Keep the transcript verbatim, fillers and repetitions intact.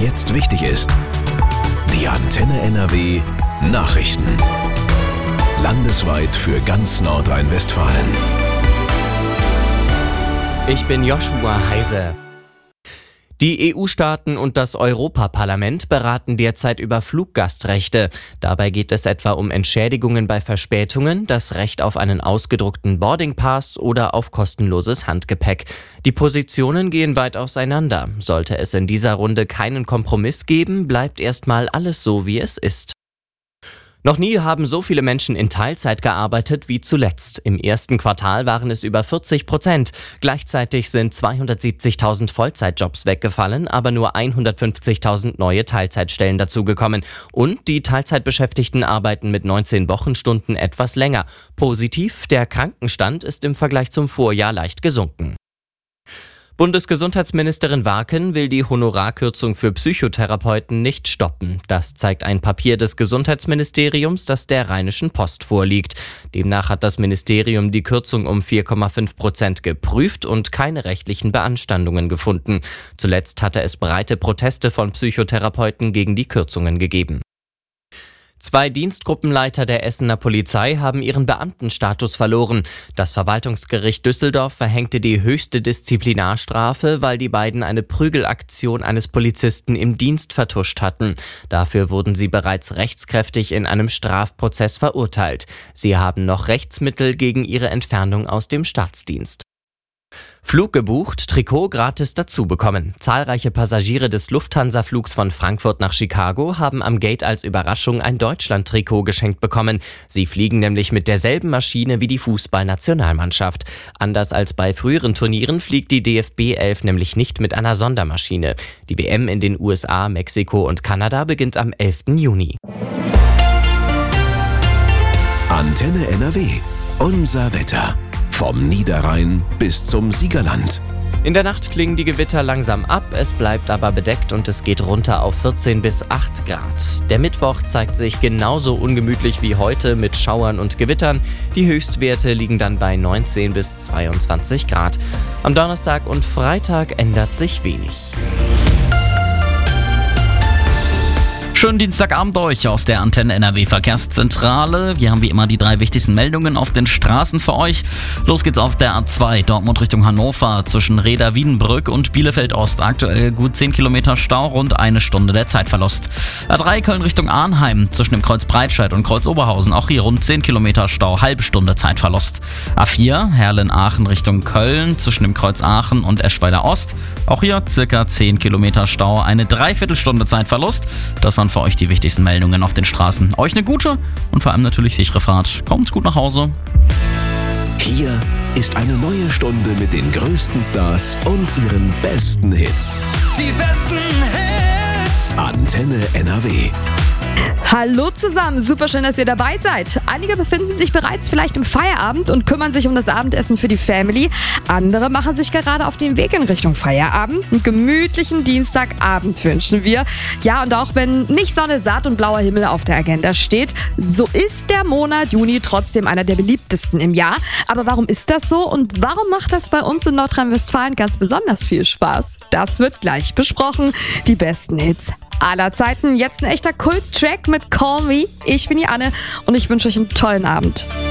jetzt wichtig ist. Die Antenne N R W Nachrichten. Landesweit für ganz Nordrhein-Westfalen. Ich bin Joshua Heise. Die E U-Staaten und das Europaparlament beraten derzeit über Fluggastrechte. Dabei geht es etwa um Entschädigungen bei Verspätungen, das Recht auf einen ausgedruckten Boardingpass oder auf kostenloses Handgepäck. Die Positionen gehen weit auseinander. Sollte es in dieser Runde keinen Kompromiss geben, bleibt erstmal alles so, wie es ist. Noch nie haben so viele Menschen in Teilzeit gearbeitet wie zuletzt. Im ersten Quartal waren es über vierzig Prozent. Gleichzeitig sind zweihundertsiebzigtausend Vollzeitjobs weggefallen, aber nur hundertfünfzigtausend neue Teilzeitstellen dazugekommen. Und die Teilzeitbeschäftigten arbeiten mit neunzehn Wochenstunden etwas länger. Positiv, der Krankenstand ist im Vergleich zum Vorjahr leicht gesunken. Bundesgesundheitsministerin Warken will die Honorarkürzung für Psychotherapeuten nicht stoppen. Das zeigt ein Papier des Gesundheitsministeriums, das der Rheinischen Post vorliegt. Demnach hat das Ministerium die Kürzung um vier Komma fünf Prozent geprüft und keine rechtlichen Beanstandungen gefunden. Zuletzt hatte es breite Proteste von Psychotherapeuten gegen die Kürzungen gegeben. Zwei Dienstgruppenleiter der Essener Polizei haben ihren Beamtenstatus verloren. Das Verwaltungsgericht Düsseldorf verhängte die höchste Disziplinarstrafe, weil die beiden eine Prügelaktion eines Polizisten im Dienst vertuscht hatten. Dafür wurden sie bereits rechtskräftig in einem Strafprozess verurteilt. Sie haben noch Rechtsmittel gegen ihre Entfernung aus dem Staatsdienst. Flug gebucht, Trikot gratis dazu bekommen. Zahlreiche Passagiere des Lufthansa-Flugs von Frankfurt nach Chicago haben am Gate als Überraschung ein Deutschland-Trikot geschenkt bekommen. Sie fliegen nämlich mit derselben Maschine wie die Fußballnationalmannschaft. Anders als bei früheren Turnieren fliegt die D F B elf nämlich nicht mit einer Sondermaschine. Die W M in den U S A, Mexiko und Kanada beginnt am elften Juni. Antenne N R W. Unser Wetter. Vom Niederrhein bis zum Siegerland. In der Nacht klingen die Gewitter langsam ab, es bleibt aber bedeckt und es geht runter auf vierzehn bis acht Grad. Der Mittwoch zeigt sich genauso ungemütlich wie heute mit Schauern und Gewittern. Die Höchstwerte liegen dann bei neunzehn bis zweiundzwanzig Grad. Am Donnerstag und Freitag ändert sich wenig. Schönen Dienstagabend euch aus der Antenne N R W Verkehrszentrale. Wir haben wie immer die drei wichtigsten Meldungen auf den Straßen für euch. Los geht's auf der A zwei Dortmund Richtung Hannover zwischen Reda-Wiedenbrück und Bielefeld-Ost. Aktuell gut zehn Kilometer Stau, rund eine Stunde der Zeitverlust. A drei Köln Richtung Arnheim zwischen dem Kreuz Breitscheid und Kreuz Oberhausen. Auch hier rund zehn Kilometer Stau, halbe Stunde Zeitverlust. A vier Herlen-Aachen Richtung Köln zwischen dem Kreuz Aachen und Eschweiler Ost. Auch hier circa zehn Kilometer Stau, eine Dreiviertelstunde Zeitverlust. Das waren für euch die wichtigsten Meldungen auf den Straßen. Euch eine gute und vor allem natürlich sichere Fahrt. Kommt gut nach Hause. Hier ist eine neue Stunde mit den größten Stars und ihren besten Hits. Die besten Hits. Antenne N R W. Hallo zusammen, super schön, dass ihr dabei seid. Einige befinden sich bereits vielleicht im Feierabend und kümmern sich um das Abendessen für die Family. Andere machen sich gerade auf den Weg in Richtung Feierabend. Einen gemütlichen Dienstagabend wünschen wir. Ja, und auch wenn nicht Sonne, satt und blauer Himmel auf der Agenda steht, so ist der Monat Juni trotzdem einer der beliebtesten im Jahr. Aber warum ist das so und warum macht das bei uns in Nordrhein-Westfalen ganz besonders viel Spaß? Das wird gleich besprochen. Die besten Hits aller Zeiten. Jetzt ein echter Kult-Track mit Call Me. Ich bin die Anne und ich wünsche euch einen tollen Abend.